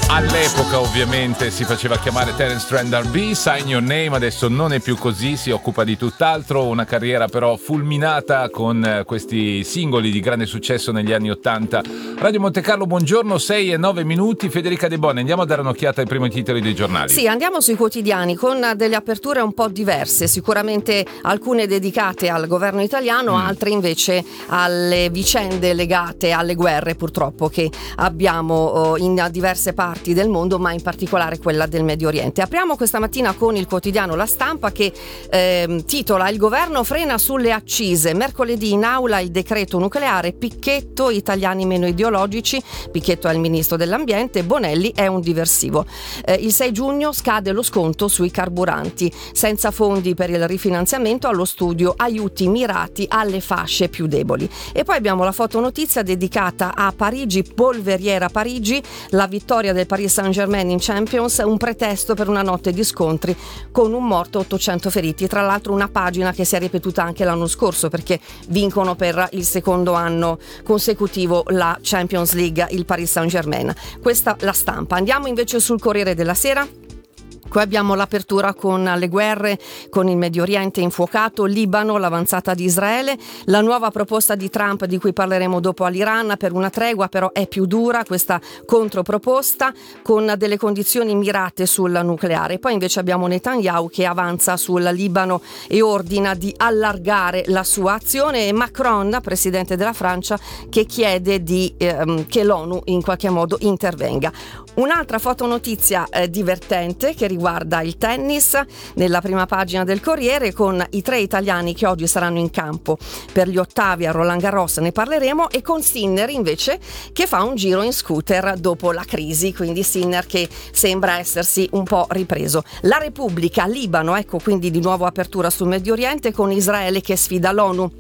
All'epoca ovviamente si faceva chiamare Terence Trent D'Arby, Sign Your Name, adesso non è più così, si occupa di tutt'altro, una carriera però fulminata con questi singoli di grande successo negli anni '80. Radio Monte Carlo, buongiorno, 6:09, Federica De Boni, andiamo a dare un'occhiata ai primi titoli dei giornali. Sì, andiamo sui quotidiani con delle aperture un po' diverse, sicuramente alcune dedicate al governo italiano, altre invece alle vicende legate alle guerre purtroppo che abbiamo in diverse parti del mondo, ma in particolare quella del Medio Oriente. Apriamo questa mattina con il quotidiano La Stampa che titola: il governo frena sulle accise, mercoledì in aula il decreto nucleare, Picchetto, italiani meno ideologici, Picchetto è il ministro dell'ambiente, Bonelli è un diversivo. Il 6 giugno scade lo sconto sui carburanti, senza fondi per il rifinanziamento, allo studio aiuti mirati alle fasce più deboli. E poi abbiamo la fotonotizia dedicata a Parigi, polveriera Parigi, la vittoria del Paris Saint-Germain in Champions, un pretesto per una notte di scontri con un morto, 800 feriti. Tra l'altro una pagina che si è ripetuta anche l'anno scorso, perché vincono per il secondo anno consecutivo la Champions League il Paris Saint-Germain. Questa La Stampa. Andiamo invece sul Corriere della Sera. Qui abbiamo l'apertura con le guerre, con il Medio Oriente infuocato, Libano, l'avanzata di Israele, la nuova proposta di Trump di cui parleremo dopo all'Iran per una tregua, però è più dura questa controproposta con delle condizioni mirate sul nucleare. Poi invece abbiamo Netanyahu che avanza sul Libano e ordina di allargare la sua azione, e Macron, presidente della Francia, che chiede che l'ONU in qualche modo intervenga. Un'altra fotonotizia divertente che riguarda il tennis, nella prima pagina del Corriere, con i 3 italiani che oggi saranno in campo per gli ottavi a Roland Garros, ne parleremo, e con Sinner invece che fa un giro in scooter dopo la crisi, quindi Sinner che sembra essersi un po' ripreso. La Repubblica, Libano, ecco quindi di nuovo apertura sul Medio Oriente con Israele che sfida l'ONU.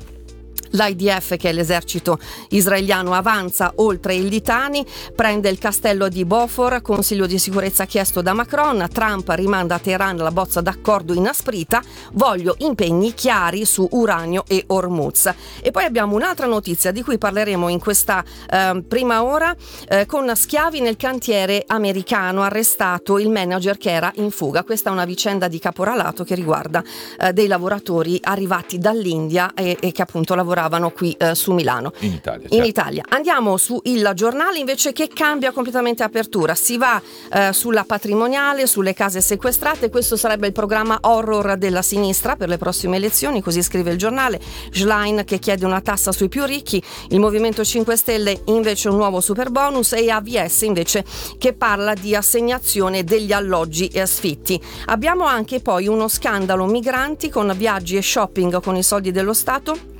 L'IDF, che è l'esercito israeliano, avanza oltre il Litani, prende il castello di Beaufort, Consiglio di sicurezza chiesto da Macron, Trump rimanda a Teheran la bozza d'accordo inasprita, voglio impegni chiari su uranio e Hormuz. E poi abbiamo un'altra notizia di cui parleremo in questa prima ora, con schiavi nel cantiere americano, arrestato il manager che era in fuga. Questa è una vicenda di caporalato che riguarda dei lavoratori arrivati dall'India e che appunto lavoravano qui su Milano. In Italia. In Italia. Andiamo su Il Giornale invece, che cambia completamente apertura. Si va sulla patrimoniale, sulle case sequestrate. Questo sarebbe il programma horror della sinistra per le prossime elezioni, così scrive il Giornale. Schlein che chiede una tassa sui più ricchi, il Movimento 5 Stelle invece un nuovo super bonus, e AVS invece che parla di assegnazione degli alloggi sfitti. Abbiamo anche poi uno scandalo migranti con viaggi e shopping con i soldi dello Stato.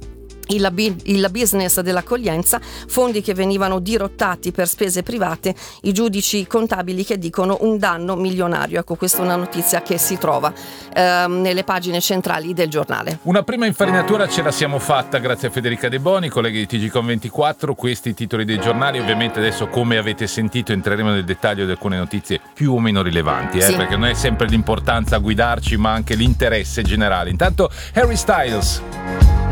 Il business dell'accoglienza, fondi che venivano dirottati per spese private, i giudici contabili che dicono un danno milionario. Ecco, questa è una notizia che si trova nelle pagine centrali del Giornale. Una prima infarinatura ce la siamo fatta grazie a Federica De Boni, colleghi di TGCOM24. Questi titoli dei giornali, ovviamente adesso, come avete sentito, entreremo nel dettaglio di alcune notizie più o meno rilevanti, sì, perché non è sempre l'importanza a guidarci, ma anche l'interesse generale. Intanto Harry Styles.